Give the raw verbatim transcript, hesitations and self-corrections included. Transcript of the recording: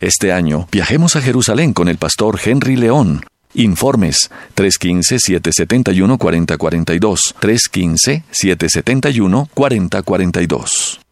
Este año, viajemos a Jerusalén con el pastor Henry León. Informes tres uno cinco, siete siete uno, cuatro cero cuatro dos, tres uno cinco, siete siete uno, cuatro cero cuatro dos.